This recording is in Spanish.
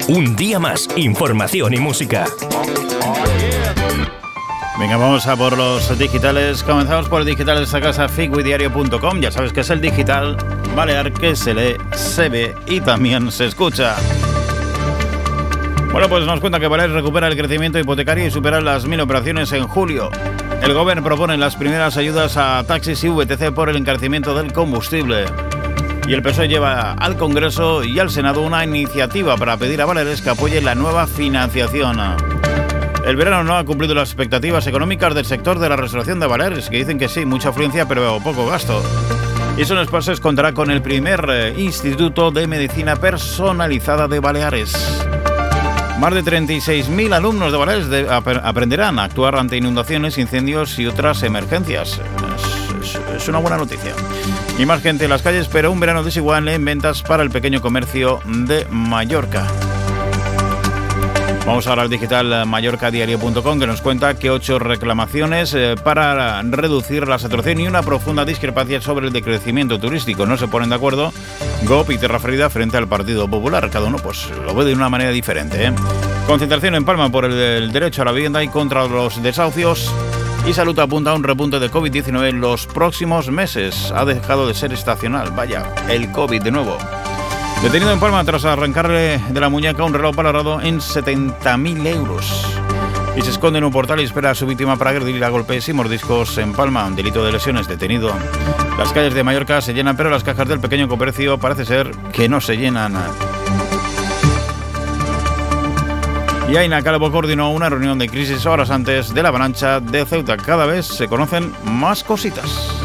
Un día más, información y música. Venga, vamos a por los digitales. Comenzamos por el digital de esta casa, figuidiario.com. Ya sabes que es el digital balear que se lee, se ve y también se escucha. Bueno, pues nos cuenta que Baleares recupera el crecimiento hipotecario y supera las 1.000 operaciones en julio. El Gobierno propone las primeras ayudas a taxis y VTC por el encarecimiento del combustible. Y el PSOE lleva al Congreso y al Senado una iniciativa para pedir a Baleares que apoye la nueva financiación. El verano no ha cumplido las expectativas económicas del sector de la restauración de Baleares, que dicen que sí, mucha afluencia pero poco gasto. Y Son Espases contará con el primer Instituto de Medicina Personalizada de Baleares. Más de 36.000 alumnos de Baleares aprenderán a actuar ante inundaciones, incendios y otras emergencias. Es una buena noticia. Y más gente en las calles, pero un verano desigual en ventas para el pequeño comercio de Mallorca. Vamos ahora al digital mallorcadiario.com, que nos cuenta que 8 reclamaciones para reducir la saturación y una profunda discrepancia sobre el decrecimiento turístico. No se ponen de acuerdo GOP y Terra Ferida frente al Partido Popular. Cada uno pues lo ve de una manera diferente, ¿eh? Concentración en Palma por el derecho a la vivienda y contra los desahucios. Y Salud apunta a un repunte de COVID-19 en los próximos meses. Ha dejado de ser estacional. Vaya, el COVID de nuevo. Detenido en Palma tras arrancarle de la muñeca un reloj valorado en 70.000 euros. Y se esconde en un portal y espera a su víctima para agredirle a golpes y mordiscos en Palma. Un delito de lesiones, detenido. Las calles de Mallorca se llenan, pero las cajas del pequeño comercio parece ser que no se llenan. Y Aina Calvo coordinó una reunión de crisis horas antes de la avalancha de Ceuta. Cada vez se conocen más cositas.